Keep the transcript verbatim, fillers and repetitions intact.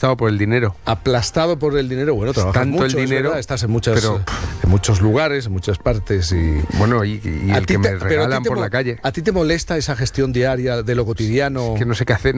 aplastado por el dinero. Aplastado por el dinero. Bueno, trabajas tanto mucho, el dinero, estás en muchas, pero, en muchos lugares, en muchas partes y bueno, y, y el que te, me regalan por mo- la calle. ¿A ti te molesta esa gestión diaria de lo cotidiano? Es que no sé qué hacer.